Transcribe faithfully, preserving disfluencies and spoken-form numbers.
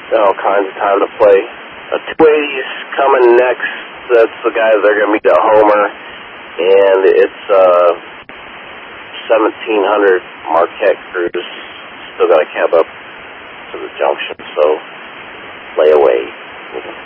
got all kinds of time to play. A two eighty's coming next. That's the guy they're going to meet at Homer. And it's uh, seventeen hundred Marquette Cruise. Still got to cab up to the junction, so lay away.